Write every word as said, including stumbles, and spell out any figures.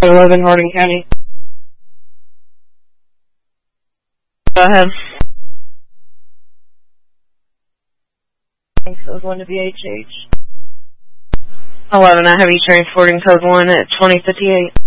eleven, Hardin County. Go ahead. Thanks, it was one to B H H. eleven, I have you transporting code one at twenty fifty-eight.